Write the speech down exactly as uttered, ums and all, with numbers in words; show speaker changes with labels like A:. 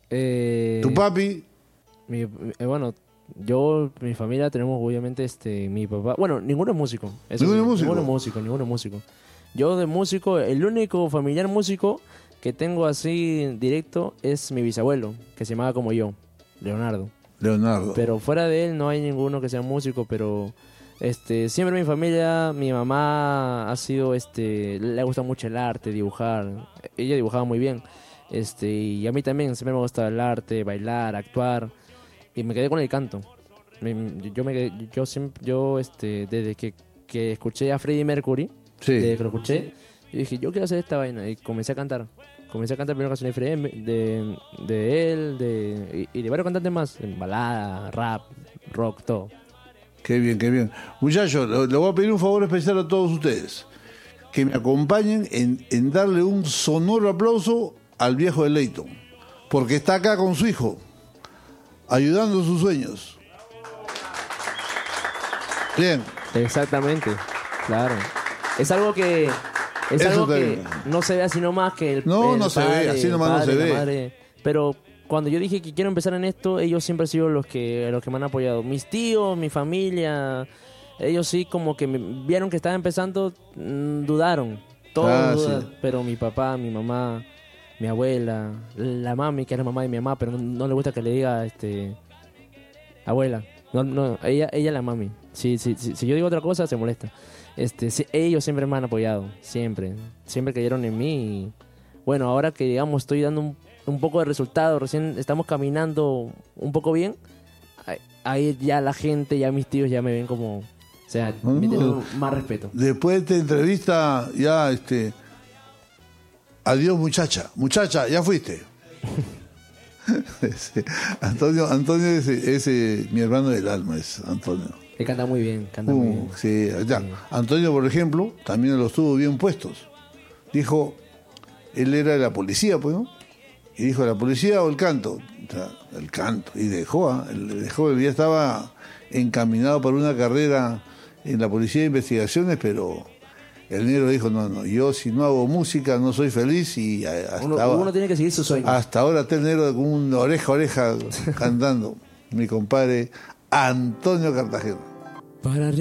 A: Eh,
B: ¿Tu papi?
A: Mi, eh, bueno, yo, mi familia tenemos obviamente este, mi papá. Bueno, ninguno es músico. Eso
B: ¿Ninguno
A: sí,
B: es músico?
A: Ninguno es músico, ninguno es músico. Yo de músico, el único familiar músico que tengo así directo es mi bisabuelo, que se llamaba como yo, Leonardo.
B: Leonardo.
A: Pero fuera de él no hay ninguno que sea músico, pero este siempre mi familia, mi mamá ha sido, este le gusta mucho el arte, dibujar. Ella dibujaba muy bien. Este, y a mí también siempre me gusta el arte, bailar, actuar. Y me quedé con el canto. Me- yo me quedé- yo siempre, yo este, desde que, que escuché a Freddie Mercury,
B: Sí.
A: desde que lo escuché, yo dije, yo quiero hacer esta vaina. Y comencé a cantar. Comencé a cantar primero canciones de, Freddie- de, de él, de, y, y de varios cantantes más. En balada, rap, rock, todo.
B: Qué bien, qué bien. Muchachos, le, le voy a pedir un favor especial a todos ustedes. Que me acompañen en, en darle un sonoro aplauso al viejo de Leyton. Porque está acá con su hijo, ayudando sus sueños. Bien.
A: Exactamente, claro. Es algo que es
B: Eso
A: algo
B: está
A: que
B: bien.
A: no se ve así nomás que el
B: No,
A: el
B: no se ve, así
A: el
B: nomás no se
A: la
B: ve.
A: madre. Pero cuando yo dije que quiero empezar en esto, ellos siempre han sido los que los que me han apoyado. Mis tíos, mi familia, ellos sí como que me vieron que estaba empezando, mm, dudaron. Todos
B: Ah,
A: dudan,
B: sí.
A: pero mi papá, mi mamá, mi abuela, la mami, que es la mamá de mi mamá, pero no, no le gusta que le diga este abuela. No, no, ella, ella es la mami. Si, si, si, si yo digo otra cosa, se molesta. Este, sí, ellos siempre me han apoyado, siempre. Siempre creyeron en mí. Y, bueno, ahora que digamos estoy dando un, un poco de resultado, recién estamos caminando un poco bien, ahí, ahí ya la gente, ya mis tíos ya me ven como, o sea, me tienen más respeto.
B: Después de esta entrevista, ya, este... Adiós, muchacha. Muchacha, ya fuiste. Sí. Antonio, Antonio es, es mi hermano del alma, es Antonio.
A: Él canta muy bien, canta muy
B: Uh,
A: bien.
B: sí, ya.
A: Sí.
B: Antonio, por ejemplo, también los tuvo bien puestos. Dijo, él era de la policía, pues, ¿no? Y dijo, ¿la policía o el canto? O sea, el canto. Y dejó, ¿ah? Él dejó, él ya estaba encaminado para una carrera en la policía de investigaciones, pero el negro dijo, no, no, yo si no hago música no soy feliz y hasta,
A: Uno, uno tiene que seguir su sueño.
B: hasta ahora está el negro con una oreja a oreja cantando. Mi compadre Antonio Cartagena.
A: Para